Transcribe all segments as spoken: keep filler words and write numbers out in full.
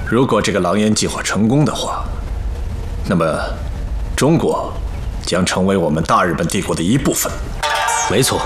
如果这个狼烟计划成功的话，那么中国将成为我们大日本帝国的一部分。 没错。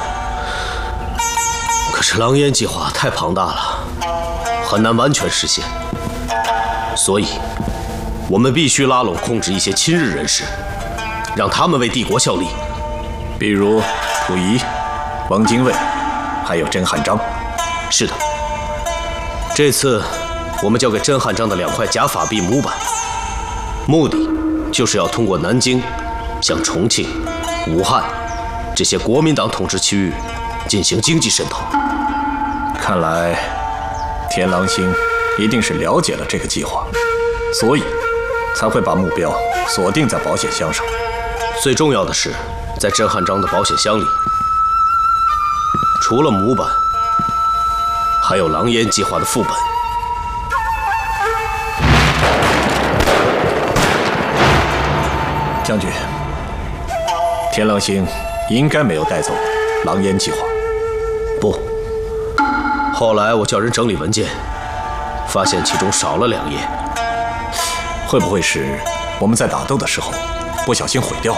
可是狼烟计划太庞大了，很难完全实现，所以我们必须拉拢控制一些亲日人士，让他们为帝国效力， 比如溥仪、汪精卫，还有甄汉章。 是的，这次我们交给甄汉章的两块假法币模板，目的就是要通过南京、向重庆、武汉这些国民党统治区域进行经济渗透。 看来天狼星一定是了解了这个计划，所以才会把目标锁定在保险箱上。 最重要的是，在甄汉章的保险箱里，除了模板，还有狼烟计划的副本。 将军，天狼星应该没有带走狼烟计划。 不，后来我叫人整理文件，发现其中少了两页。 会不会是我们在打斗的时候不小心毁掉？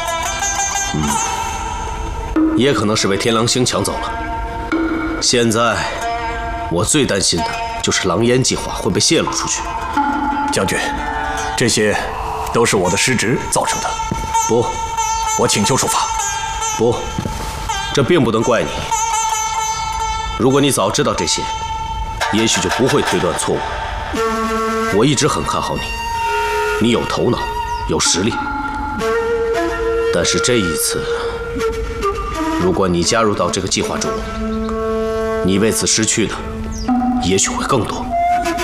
嗯，也可能是被天狼星抢走了。现在我最担心的就是狼烟计划会被泄露出去。 将军，这些都是我的失职造成的。 不， 我请求处罚。 不，这并不能怪你。如果你早知道这些，也许就不会推断错误。我一直很看好你，你有头脑，有实力。但是这一次，如果你加入到这个计划中，你为此失去的也许会更多。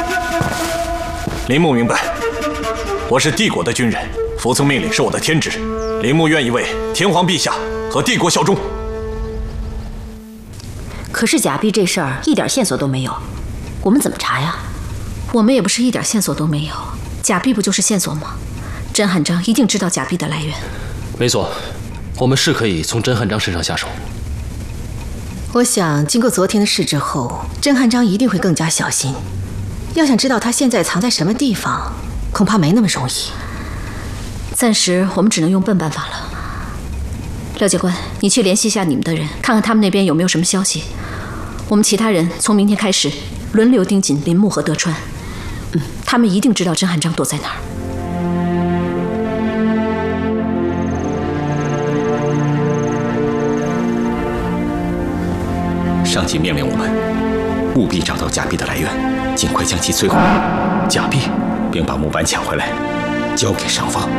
林木明白，我是帝国的军人，服从命令是我的天职。林木愿意为天皇陛下和帝国效忠。 可是假币这事儿一点线索都没有，我们怎么查呀？ 我们也不是一点线索都没有，假币不就是线索吗？甄汉章一定知道假币的来源。 没错，我们是可以从甄汉章身上下手。 我想，经过昨天的事之后，甄汉章一定会更加小心。要想知道他现在藏在什么地方，恐怕没那么容易。 暂时我们只能用笨办法了。廖警官，你去联系一下你们的人，看看他们那边有没有什么消息。我们其他人从明天开始轮流盯紧林木和德川。嗯，他们一定知道甄汉章躲在哪儿。 上级命令我们务必找到假币的来源，尽快将其摧毁，假币，并把木板抢回来，交给上方。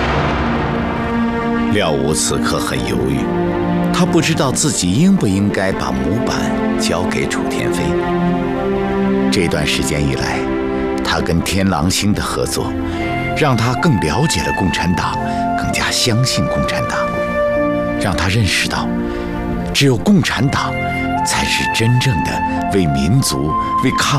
廖武此刻很犹豫，他不知道自己应不应该把模板交给楚天飞。这段时间以来，他跟天狼星的合作，让他更了解了共产党，更加相信共产党，让他认识到，只有共产党才是真正的为民族、为抗